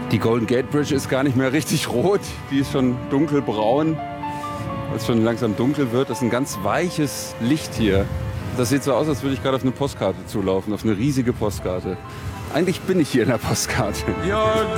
Die Golden Gate Bridge ist gar nicht mehr richtig rot, die ist schon dunkelbraun, weil es schon langsam dunkel wird. Das ist ein ganz weiches Licht hier. Das sieht so aus, als würde ich gerade auf eine Postkarte zulaufen, auf eine riesige Postkarte. Eigentlich bin ich hier in der Postkarte. You're